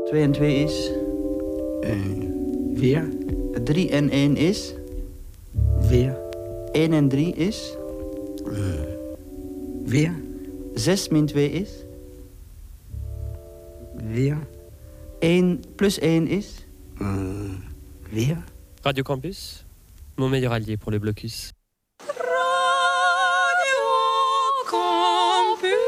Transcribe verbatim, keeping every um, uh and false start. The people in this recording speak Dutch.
twee en twee is? Uh, weer. drie en één is? Weer. één en drie is? Uh, weer. zes min twee is? Weer. één plus één is? Uh, weer. Radio Campus, mon meilleur allié pour le blocus. Radio Campus.